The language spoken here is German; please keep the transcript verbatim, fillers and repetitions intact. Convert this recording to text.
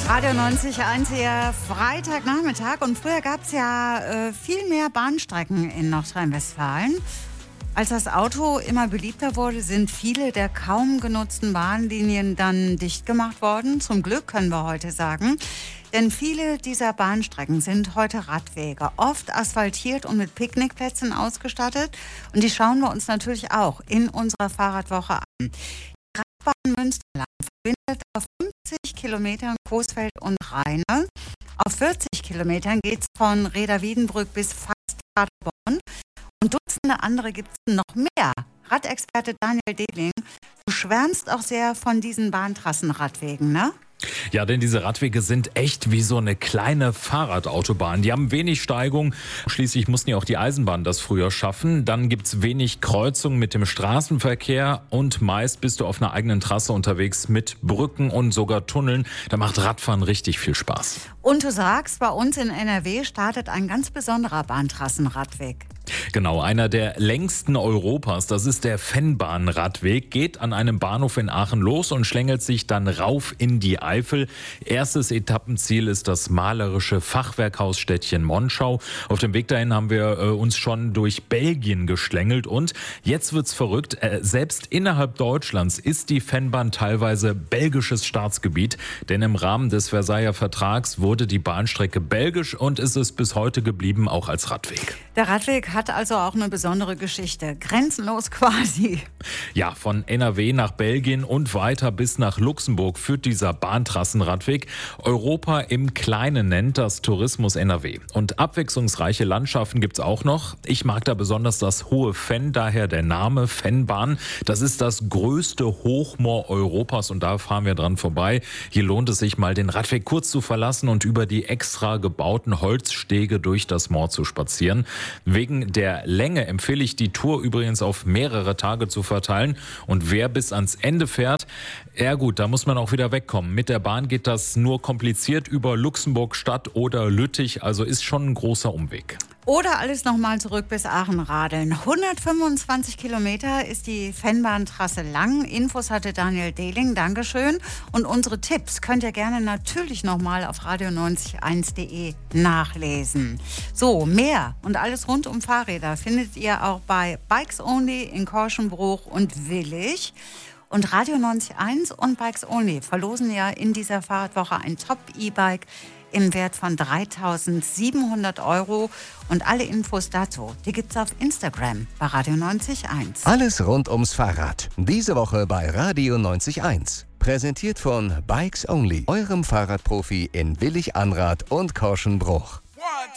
Radio neunzig Komma eins hier, Freitagnachmittag. Und früher gab es ja äh, viel mehr Bahnstrecken in Nordrhein-Westfalen. Als das Auto immer beliebter wurde, sind viele der kaum genutzten Bahnlinien dann dicht gemacht worden. Zum Glück können wir heute sagen. Denn viele dieser Bahnstrecken sind heute Radwege, oft asphaltiert und mit Picknickplätzen ausgestattet. Und die schauen wir uns natürlich auch in unserer Fahrradwoche an. Die Radbahn Münsterland verbindet auf fünfzig Kilometern Coesfeld und Rheine. Auf vierzig Kilometern geht es von Rheda-Wiedenbrück bis fast Paderborn. Und Dutzende andere gibt es noch mehr. Radexperte Daniel Dehling, du schwärmst auch sehr von diesen Bahntrassenradwegen, ne? Ja, denn diese Radwege sind echt wie so eine kleine Fahrradautobahn. Die haben wenig Steigung. Schließlich mussten ja auch die Eisenbahnen das früher schaffen. Dann gibt's wenig Kreuzung mit dem Straßenverkehr und meist bist du auf einer eigenen Trasse unterwegs mit Brücken und sogar Tunneln. Da macht Radfahren richtig viel Spaß. Und du sagst, bei uns in N R W startet ein ganz besonderer Bahntrassenradweg. Genau, einer der längsten Europas. Das ist der Vennbahn-Radweg. Geht an einem Bahnhof in Aachen los und schlängelt sich dann rauf in die Eifel. Erstes Etappenziel ist das malerische Fachwerkhausstädtchen Monschau. Auf dem Weg dahin haben wir äh, uns schon durch Belgien geschlängelt. Und jetzt wird's verrückt. Äh, selbst innerhalb Deutschlands ist die Vennbahn teilweise belgisches Staatsgebiet. Denn im Rahmen des Versailler Vertrags wurde die Bahnstrecke belgisch und ist es bis heute geblieben, auch als Radweg. Der Radweg hat also auch eine besondere Geschichte. Grenzenlos quasi. Ja, von N R W nach Belgien und weiter bis nach Luxemburg führt dieser Bahntrassenradweg. Europa im Kleinen nennt das Tourismus N R W. Und abwechslungsreiche Landschaften gibt's auch noch. Ich mag da besonders das Hohe Venn, daher der Name Vennbahn. Das ist das größte Hochmoor Europas und da fahren wir dran vorbei. Hier lohnt es sich mal, den Radweg kurz zu verlassen und über die extra gebauten Holzstege durch das Moor zu spazieren. Wegen der Länge empfehle ich die Tour übrigens auf mehrere Tage zu verteilen. Und wer bis ans Ende fährt, ja gut, da muss man auch wieder wegkommen. Mit der Bahn geht das nur kompliziert über Luxemburg Stadt oder Lüttich, also ist schon ein großer Umweg. Oder alles nochmal zurück bis Aachen radeln. hundertfünfundzwanzig Kilometer ist die Vennbahntrasse lang. Infos hatte Daniel Dehling, Dankeschön. Und unsere Tipps könnt ihr gerne natürlich nochmal auf radio neunzig Komma eins punkt de nachlesen. So, mehr und alles rund um Fahrräder findet ihr auch bei Bikes Only in Korschenbruch und Willich. Und Radio neunzig Komma eins und Bikes Only verlosen ja in dieser Fahrradwoche ein Top-E-Bike im Wert von dreitausendsiebenhundert Euro. Und alle Infos dazu, die gibt's auf Instagram bei Radio neunzig Komma eins. Alles rund ums Fahrrad. Diese Woche bei Radio neunzig Komma eins. Präsentiert von Bikes Only, eurem Fahrradprofi in Willich-Anrath und Korschenbruch.